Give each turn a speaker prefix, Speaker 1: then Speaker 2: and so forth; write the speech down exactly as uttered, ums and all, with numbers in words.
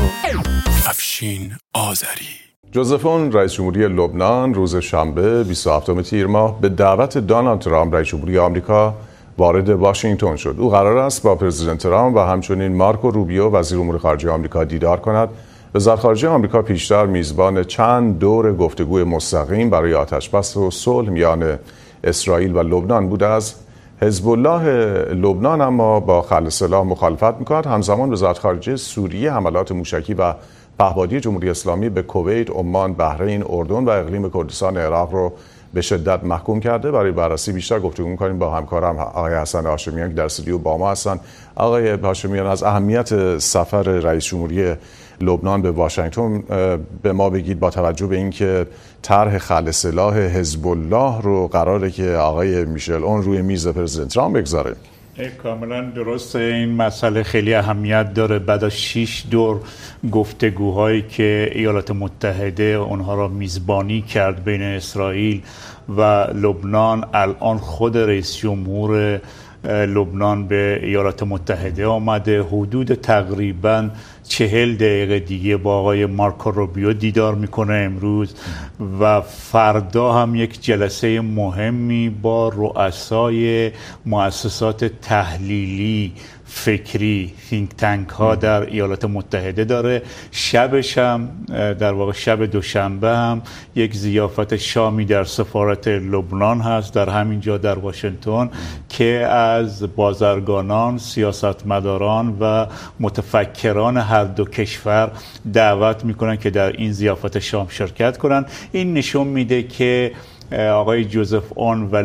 Speaker 1: افشین آذری.
Speaker 2: جوزف اون رئیس جمهوری لبنان روز شنبه بیست و هفتم تیر ماه به دعوت دونالد ترامپ رئیس جمهوری آمریکا وارد واشنگتن شد. او قرار است با پرزیدنت ترامپ و همچنین مارکو روبیو وزیر امور خارجه آمریکا دیدار کند. وزارت خارجه آمریکا پیشتر میزبان چند دور گفتگوی مستقیم برای آتشبس و صلح میان اسرائیل و لبنان بوده است. حزب الله لبنان اما با خلع سلاح مخالفت می‌کند. همزمان وزارت خارجه سوریه حملات موشکی و پهپادی جمهوری اسلامی به کویت، عمان، بحرین، اردن و اقلیم کردستان عراق رو به شدت محکوم کرده. برای بررسی بیشتر گفتگو می‌کنیم با همکارم آقای حسن هاشمیان که در استودیو با ما هستند. آقای هاشمیان، از اهمیت سفر رئیس جمهوری لبنان به واشنگتن به ما بگید، با توجه به اینکه طرح خلع سلاح حزب الله رو قراره که آقای میشل اون روی میز پرزیدنت ترامپ بگذاره.
Speaker 3: کاملا درسته، این مسئله خیلی اهمیت داره. بعد از شش دور گفتگوهایی که ایالات متحده اونها را میزبانی کرد بین اسرائیل و لبنان، الان خود رئیس جمهور لبنان به ایالات متحده آمده. حدود تقریبا چهل دقیقه دیگه با آقای مارکو روبیو دیدار میکنه امروز و فردا هم یک جلسه مهمی با رؤسای مؤسسات تحلیلی فکری think تانک ها در ایالات متحده داره. شبش هم در واقع شب دوشنبه هم یک ضیافت شامی در سفارت لبنان هست در همین جا در واشنگتن که از بازرگانان، سیاستمداران و متفکران هر دو کشور دعوت میکنن که در این ضیافت شام شرکت کنن. این نشون میده که آقای جوزف اون و